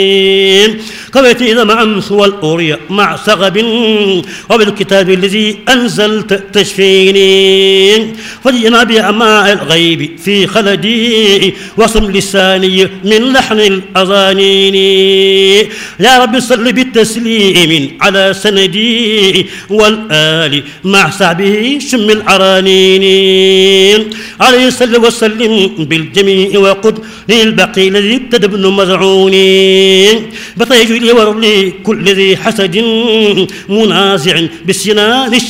قويت إذا مع والأوريا مع سغب وبالكتاب الذي أنزلت تشفيني فجئنا بأعماء الغيب في خلدي وصم لساني من لحن الأذانين يا رب صل بالتسليم على سندي والآل مع سعبه شم العرانين عليه صل وسلم بالجميع وقد للبقي الذي ابتدى مزعوني بطيج لي ورلي كل ذي حسد منازع بالسنان